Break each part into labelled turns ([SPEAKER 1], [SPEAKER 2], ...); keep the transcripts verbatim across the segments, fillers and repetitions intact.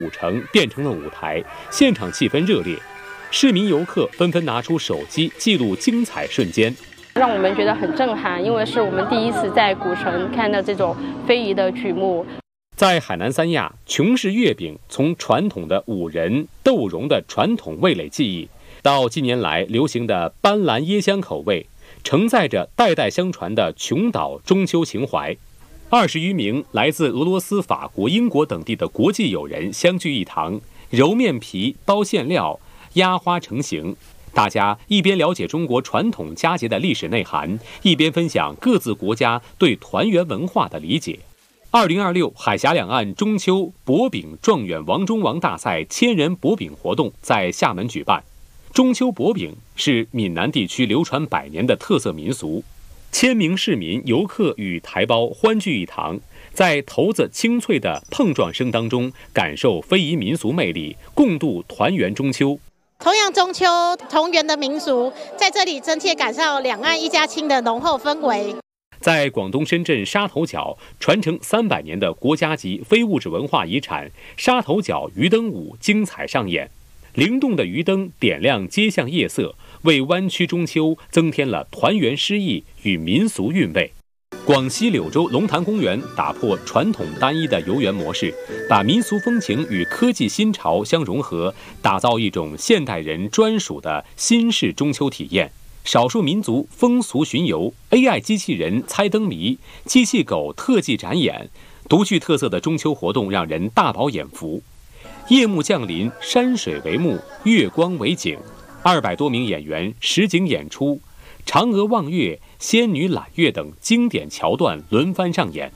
[SPEAKER 1] 古城变成了舞台，现场气氛热烈，市民游客纷纷拿出手机记录精彩瞬间，
[SPEAKER 2] 让我们觉得很震撼，因为是我们第一次在古城看到这种非遗的曲目。
[SPEAKER 1] 在海南三亚，琼式月饼从传统的五仁豆蓉的传统味蕾技艺，到近年来流行的斑斓椰香口味，承载着代代相传的琼岛中秋情怀。二十余名来自俄罗斯、法国、英国等地的国际友人相聚一堂，揉面皮、包馅料、压花成型。大家一边了解中国传统佳节的历史内涵，一边分享各自国家对团圆文化的理解。二零二六海峡两岸中秋博饼状元王中王大赛千人博饼活动在厦门举办。中秋博饼是闽南地区流传百年的特色民俗。千名市民、游客与台胞欢聚一堂，在骰子清脆的碰撞声当中，感受非遗民俗魅力，共度团圆中秋。
[SPEAKER 3] 同样中秋同源的民俗，在这里真切感受两岸一家亲的浓厚氛围。
[SPEAKER 1] 在广东深圳沙头角，传承三百年的国家级非物质文化遗产沙头角鱼灯舞精彩上演，灵动的鱼灯点亮街巷夜色，为湾区中秋增添了团圆诗意与民俗韵味。广西柳州龙潭公园打破传统单一的游园模式，把民俗风情与科技新潮相融合，打造一种现代人专属的新式中秋体验。少数民族风俗巡游、A I 机器人猜灯谜、机器狗特技展演，独具特色的中秋活动让人大饱眼福。夜幕降临，山水为幕，月光为景，二百多名演员实景演出，嫦娥望月、仙女揽月等经典桥段轮番上演。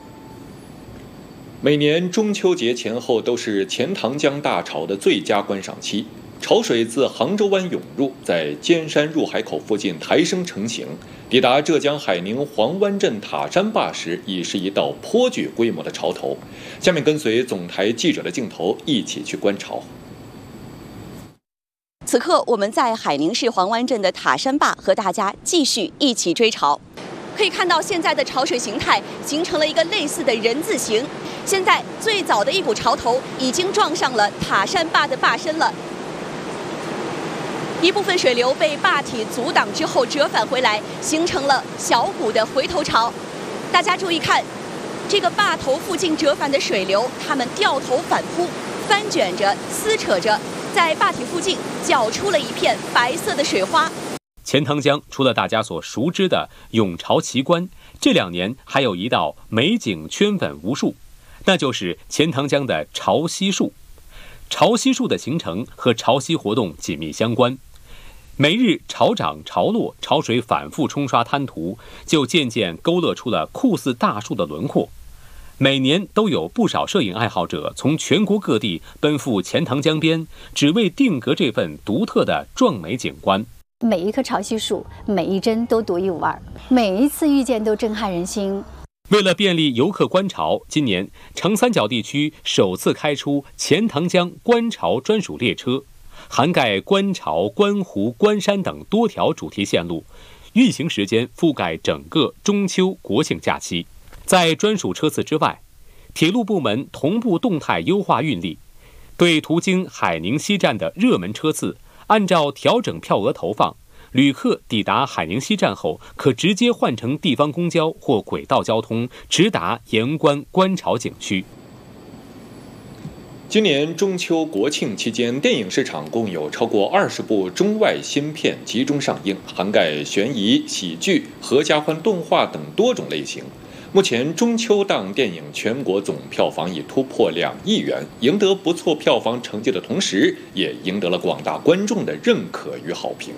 [SPEAKER 4] 每年中秋节前后都是钱塘江大潮的最佳观赏期，潮水自杭州湾涌入，在尖山入海口附近抬升成型，抵达浙江海宁黄湾镇塔山坝时，已是一道颇具规模的潮头。下面跟随总台记者的镜头，一起去观潮。
[SPEAKER 5] 此刻，我们在海宁市黄湾镇的塔山坝，和大家继续一起追潮。可以看到，现在的潮水形态形成了一个类似的人字形。现在最早的一股潮头已经撞上了塔山坝的坝身了，一部分水流被坝体阻挡之后折返回来，形成了小股的回头潮。大家注意看，这个坝头附近折返的水流，它们掉头反扑，翻卷着、撕扯着，在坝体附近搅出了一片白色的水花。
[SPEAKER 1] 钱塘江除了大家所熟知的涌潮奇观，这两年还有一道美景圈粉无数，那就是钱塘江的潮汐树。潮汐树的形成和潮汐活动紧密相关，每日潮涨潮落，潮水反复冲刷滩涂，就渐渐勾勒出了酷似大树的轮廓。每年都有不少摄影爱好者从全国各地奔赴钱塘江边，只为定格这份独特的壮美景观。
[SPEAKER 6] 每一棵潮汐树，每一帧都独一无二，每一次遇见都震撼人心。
[SPEAKER 1] 为了便利游客观潮，今年长三角地区首次开出钱塘江观潮专属列车，涵盖观潮、观湖、观山等多条主题线路，运行时间覆盖整个中秋国庆假期。在专属车次之外，铁路部门同步动态优化运力，对途经海宁西站的热门车次，按照调整票额投放，旅客抵达海宁西站后，可直接换乘地方公交或轨道交通，直达盐官观潮景区。
[SPEAKER 4] 今年中秋国庆期间，电影市场共有超过二十部中外新片集中上映，涵盖悬疑、喜剧、合家欢动画等多种类型。目前中秋档电影全国总票房已突破两亿元，赢得不错票房成绩的同时，也赢得了广大观众的认可与好评。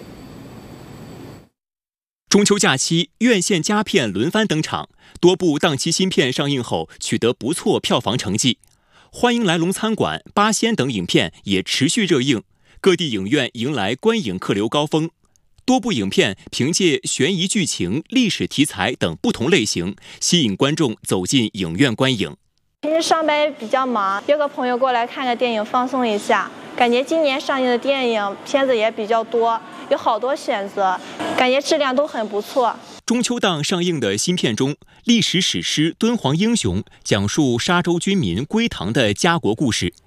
[SPEAKER 7] 中秋假期，院线佳片轮番登场，多部档期新片上映后取得不错票房成绩。欢迎来龙餐馆、八仙等影片也持续热映，各地影院迎来观影客流高峰。多部影片凭借悬疑剧情、历史题材等不同类型，吸引观众走进影院观影。
[SPEAKER 8] 平时上班比较忙，约个朋友过来看个电影放松一下。感觉今年上映的电影片子也比较多，有好多选择，感觉质量都很不错。
[SPEAKER 7] 中秋档上映的新片中，历史史诗《敦煌英雄》讲述沙洲军民归唐的家国故事。